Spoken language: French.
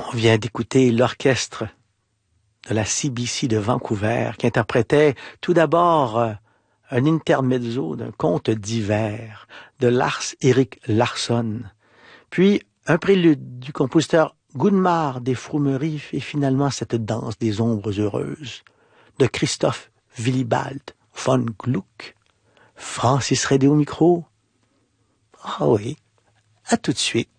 On vient d'écouter l'orchestre de la CBC de Vancouver qui interprétait tout d'abord un intermezzo d'un conte d'hiver de Lars-Erik Larsson, puis un prélude du compositeur Gunmar des Fromeries et finalement cette danse des ombres heureuses de Christoph Willibald von Gluck. Francis Redé au micro. Ah oui, à tout de suite.